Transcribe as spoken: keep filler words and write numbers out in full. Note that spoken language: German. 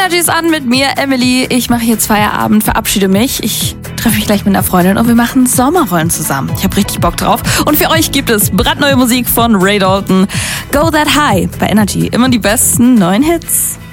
Energy ist an mit mir, Emily. Ich mache jetzt Feierabend, verabschiede mich. Ich treffe mich gleich mit einer Freundin und wir machen Sommerrollen zusammen. Ich habe richtig Bock drauf. Und für euch gibt es brandneue Musik von Ray Dalton. Go That High bei Energy. Immer die besten neuen Hits.